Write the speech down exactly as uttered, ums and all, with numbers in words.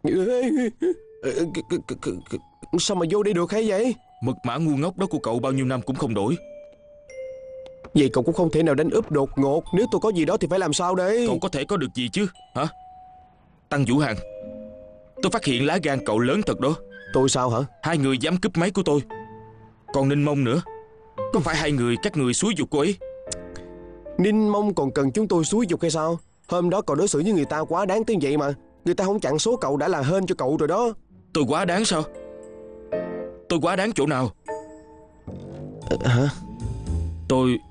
Sao mà vô đây được hay vậy? Mật mã ngu ngốc đó của cậu bao nhiêu năm cũng không đổi. Vậy cậu cũng không thể nào đánh úp đột ngột. Nếu tôi có gì đó thì phải làm sao đây? Cậu có thể có được gì chứ hả? Tăng Vũ Hàn, tôi phát hiện lá gan cậu lớn thật đó. Tôi sao hả? Hai người dám cướp máy của tôi. Còn Ninh Mông nữa. Có phải hai người các người xúi giục cô ấy? Ninh Mông còn cần chúng tôi xúi giục hay sao? Hôm đó cậu đối xử với người ta quá đáng tới vậy mà. Người ta không chặn số cậu đã là hên cho cậu rồi đó. Tôi quá đáng sao? Tôi quá đáng chỗ nào? À, hả? Tôi